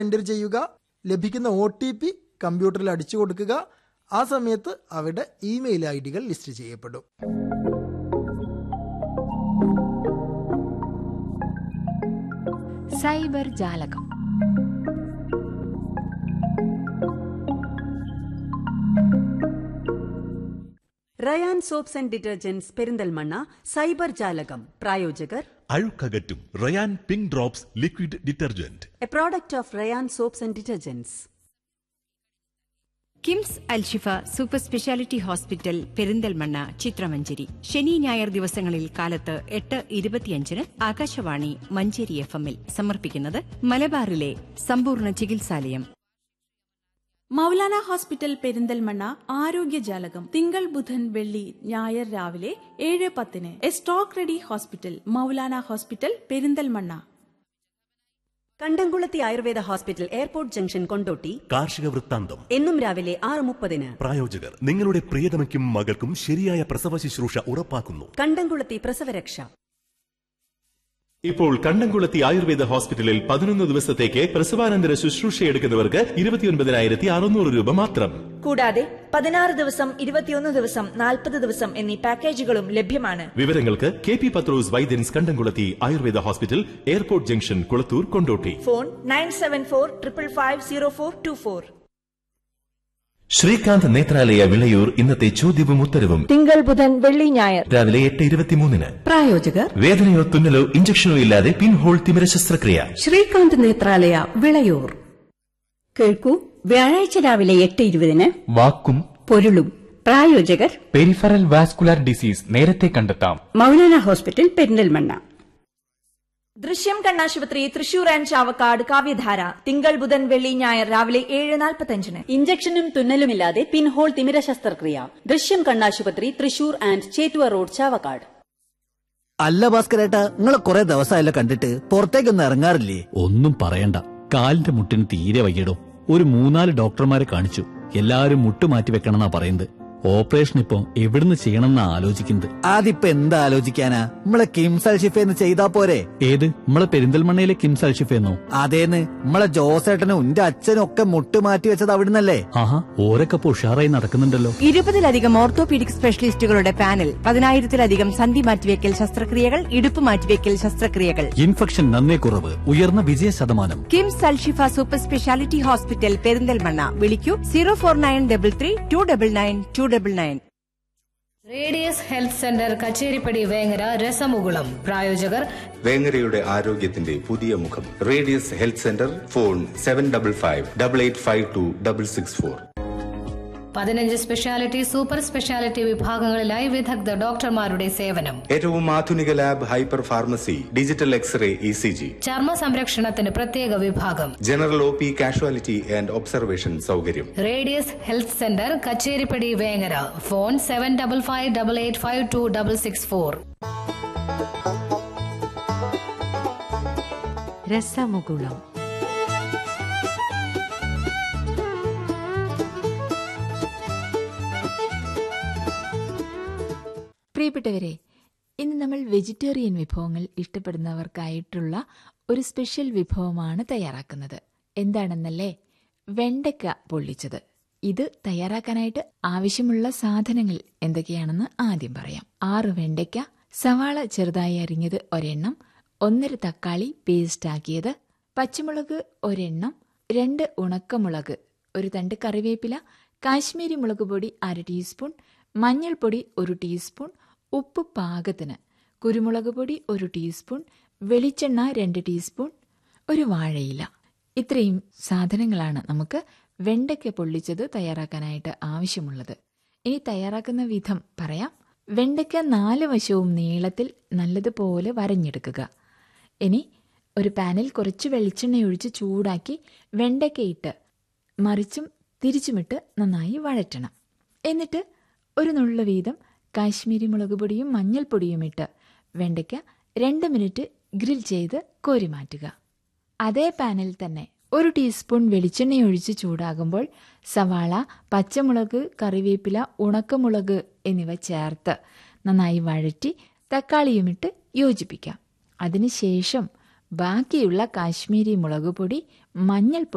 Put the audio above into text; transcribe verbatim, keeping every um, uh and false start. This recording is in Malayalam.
എൻ്റർ ചെയ്യുക. ലഭിക്കുന്ന ഒ ടി പി കമ്പ്യൂട്ടറിൽ അടിച്ചു കൊടുക്കുക. ആ സമയത്ത് അവരുടെ ഇമെയിൽ ഐ ഡികൾ ലിസ്റ്റ് ചെയ്യപ്പെടും. സൈബർ ജാലകം. Ryan soaps and detergents Perinthalmanna cyber ജാലകം. പ്രായോജകർ അഴുക്കകറ്റും Ryan pink drops liquid detergent, A product of Ryan soaps and detergents. KIMS Alshifa super speciality hospital Perinthalmanna ചിത്രമഞ്ചേരി. ശനി ഞായർ ദിവസങ്ങളിൽ കാലത്ത് എട്ട് ഇരുപത്തിയഞ്ചിന് ആകാശവാണി മഞ്ചേരി എഫ് എമ്മിൽ സമർപ്പിക്കുന്നത് മലബാറിലെ സമ്പൂർണ്ണ ചികിത്സാലയം. മൗലാന ഹോസ്പിറ്റൽ പെരിന്തൽമണ്ണ ആരോഗ്യജാലകം. തിങ്കൾ ബുധൻ വെള്ളി ഞായർ രാവിലെ ഏഴ് പത്തിന്. A stock ready hospital Maulana hospital Perinthalmanna. കണ്ടംകുളത്തി Ayurveda hospital airport junction Kondotty. കാർഷിക വൃത്താന്തം എന്നും രാവിലെ ആറ് മുപ്പതിന്. പ്രായോജകർ നിങ്ങളുടെ പ്രിയതമയ്ക്കും മകൾക്കും ശരിയായ പ്രസവ ശുശ്രൂഷ ഉറപ്പാക്കുന്നു. കണ്ടംകുളത്തി പ്രസവരക്ഷ. ഇപ്പോൾ കണ്ടംകുളത്തി ആയുർവേദ ഹോസ്പിറ്റലിൽ പതിനൊന്ന് ദിവസത്തേക്ക് പ്രസവാനന്തര ശുശ്രൂഷയെടുക്കുന്നവർക്ക് ഇരുപത്തിയൊൻപതിനായിരത്തി അറുന്നൂറ് രൂപ മാത്രം. കൂടാതെ പതിനാറ് ദിവസം ഇരുപത്തിയൊന്ന് ദിവസം നാൽപ്പത് ദിവസം എന്നീ പാക്കേജുകളും ലഭ്യമാണ്. വിവരങ്ങൾക്ക് കെ പി പത്രോസ് വൈദ്യൻസ് കണ്ടംകുളത്തി Ayurveda hospital, airport junction, Kulathur, Kondotty. Phone nine seven four triple five zero four to four. Srikanth Nethralaya Vilayur ഇന്നത്തെ ചോദ്യവും ഉത്തരവും തിങ്കൾ ബുധൻ വെള്ളി ഞായർ രാവിലെ എട്ട് ഇരുപത്തിമൂന്നിന്. പ്രായോജകർ വേദനയോ തുന്നലോ ഇഞ്ചക്ഷനോ ഇല്ലാതെ പിൻഹോൾ തിമിര ശസ്ത്രക്രിയ. ശ്രീകാന്ത് നേത്രാലയ വിളയൂർ. കേൾക്കൂ, വ്യാഴാഴ്ച രാവിലെ എട്ട് ഇരുപതിന് വാക്കും പൊരുളും. പ്രായോജകർ പെരിഫറൽ വാസ്കുലാർ ഡിസീസ് നേരത്തെ കണ്ടെത്താം. മൗലാന ഹോസ്പിറ്റൽ പെരിന്തൽമണ്ണ. ദൃശ്യം കണ്ണാശുപത്രി തൃശൂർ ആൻഡ് ചാവക്കാട് കാവ്യധാര തിങ്കൾ ബുധൻ വെള്ളി ഞായർ രാവിലെ ഏഴ് നാൽപ്പത്തഞ്ചിന്. ഇഞ്ചക്ഷനും തുന്നലുമില്ലാതെ പിൻഹോൾ തിമിര ശസ്ത്രക്രിയ. ദൃശ്യം കണ്ണാശുപത്രി തൃശൂർ ആൻഡ് ചേറ്റുവ റോഡ് ചാവക്കാട്. അല്ല ഭാസ്കരേട്ടാ, നിങ്ങളെ കുറെ ദിവസമായല്ലോ കണ്ടിട്ട്, പുറത്തേക്കൊന്നും ഇറങ്ങാറില്ലേ? ഒന്നും പറയണ്ട, കാലിന്റെ മുട്ടിന് തീരെ വയ്യടോ. ഒരു മൂന്നാല് ഡോക്ടർമാരെ കാണിച്ചു, എല്ലാരും മുട്ട് മാറ്റി വെക്കണമെന്നാ പറയുന്നത്. ഓപ്പറേഷൻ ഇപ്പൊ എവിടുന്ന് ചെയ്യണമെന്നാ ആലോചിക്കുന്നത്. അതിപ്പോ എന്താ ആലോചിക്കാനാ, നമ്മളെ കിംസ് അൽഷിഫേന്ന് ചെയ്താ പോരെ? ഏത്, നമ്മളെ പെരിന്തൽമണ്ണയിലെ കിംസ് അൽഷിഫേന്നോ? അതേന്ന്, നമ്മളെ ജോസേട്ടനും എന്റെ അച്ഛനും ഒക്കെ മുട്ട് മാറ്റി വെച്ചത് അവിടുന്നല്ലേ? ആഹാ, ഓരൊക്കെ ഉഷാറായി നടക്കുന്നുണ്ടല്ലോ. ഇരുപതിലധികം ഓർത്തോപീഡിക് സ്പെഷ്യലിസ്റ്റുകളുടെ പാനൽ, പതിനായിരത്തിലധികം സന്ധി മാറ്റിവെക്കൽ ശസ്ത്രക്രിയകൾ, ഇടുപ്പ് മാറ്റിവെക്കൽ ശസ്ത്രക്രിയകൾ. ഇൻഫെക്ഷൻ നന്നേ കുറവ്, ഉയർന്ന വിജയ ശതമാനം. KIMS Alshifa super speciality hospital Perinthalmanna. വിളിക്കൂ zero four nine double three to double nine to double nine. Radius health centre Kacheripadi Vengara രസമുകുളം. പ്രായോജകർ വേങ്ങരയുടെ ആരോഗ്യത്തിന്റെ പുതിയ മുഖം radius health centre. Phone seven double five double eight five to double six four. പതിനഞ്ച് സ്പെഷ്യാലിറ്റി സൂപ്പർ സ്പെഷ്യാലിറ്റി വിഭാഗങ്ങളിലായി വിദഗ്ധ ഡോക്ടർമാരുടെ സേവനം. ഏറ്റവും ആധുനിക lab, hyper pharmacy, digital x-ray, E C G, ചർമ്മ സംരക്ഷണത്തിന് പ്രത്യേക വിഭാഗം, general O P, casualty and observation സൗകര്യം. Radius health centre Kacheripadi Vengara. Phone seven double five double eight five to double six four. രസമുകുളം. പ്രിയപ്പെട്ടവരെ, ഇന്ന് നമ്മൾ വെജിറ്റേറിയൻ വിഭവങ്ങൾ ഇഷ്ടപ്പെടുന്നവർക്കായിട്ടുള്ള ഒരു സ്പെഷ്യൽ വിഭവമാണ് തയ്യാറാക്കുന്നത്. എന്താണെന്നല്ലേ? വെണ്ടയ്ക്ക പൊള്ളിച്ചത്. ഇത് തയ്യാറാക്കാനായിട്ട് ആവശ്യമുള്ള സാധനങ്ങൾ എന്തൊക്കെയാണെന്ന് ആദ്യം പറയാം. ആറ് വെണ്ടയ്ക്ക, സവാള ചെറുതായി അരിഞ്ഞത് ഒരെണ്ണം, ഒന്നര തക്കാളി പേസ്റ്റാക്കിയത്, പച്ചമുളക് ഒരെണ്ണം, രണ്ട് ഉണക്കമുളക്, ഒരു തണ്ട് കറിവേപ്പില, കാശ്മീരി മുളക് പൊടി അര ടീസ്പൂൺ, മഞ്ഞൾപ്പൊടി ഒരു ടീസ്പൂൺ, ഉപ്പ് പാകത്തിന്, കുരുമുളക് പൊടി ഒരു ടീസ്പൂൺ, വെളിച്ചെണ്ണ രണ്ട് ടീസ്പൂൺ, ഒരു വാഴയില. ഇത്രയും സാധനങ്ങളാണ് നമുക്ക് വെണ്ടയ്ക്ക പൊള്ളിച്ചത് തയ്യാറാക്കാനായിട്ട് ആവശ്യമുള്ളത്. ഇനി തയ്യാറാക്കുന്ന വിധം പറയാം. വെണ്ടയ്ക്ക നാല് വശവും നീളത്തിൽ നല്ലതുപോലെ വരഞ്ഞെടുക്കുക. ഇനി ഒരു പാനിൽ കുറച്ച് വെളിച്ചെണ്ണ ഒഴിച്ച് ചൂടാക്കി വെണ്ടയ്ക്കയിട്ട് മറിച്ചും തിരിച്ചുമിട്ട് നന്നായി വഴറ്റണം. എന്നിട്ട് ഒരു നുള്ളു വീതം കാശ്മീരി മുളക് പൊടിയും മഞ്ഞൾപ്പൊടിയും ഇട്ട് വെണ്ടയ്ക്ക രണ്ട് മിനിറ്റ് ഗ്രിൽ ചെയ്ത് കോരി മാറ്റുക. അതേ പാനിൽ തന്നെ ഒരു ടീസ്പൂൺ വെളിച്ചെണ്ണ ഒഴിച്ച് ചൂടാകുമ്പോൾ സവാള, പച്ചമുളക്, കറിവേപ്പില, ഉണക്കമുളക് എന്നിവ ചേർത്ത് നന്നായി വഴറ്റി തക്കാളിയുമിട്ട് യോജിപ്പിക്കാം. അതിനുശേഷം ബാക്കിയുള്ള കാശ്മീരി മുളക് പൊടി, മഞ്ഞൾപ്പൊടി